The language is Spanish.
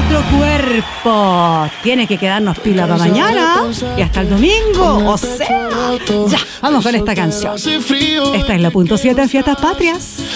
nuestro cuerpo. Tiene que quedarnos pila para mañana y hasta el domingo. O sea, ya, vamos con esta canción. Esta es la punto 7 en Fiestas Patrias.